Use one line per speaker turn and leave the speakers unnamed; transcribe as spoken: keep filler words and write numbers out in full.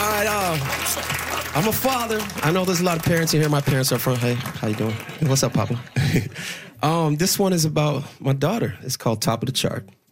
right, uh, I'm a father. I know there's a lot of parents in here. My parents are from, hey, how you doing? Hey, what's up, Papa? um, this one is about my daughter. It's called Top of the Chart.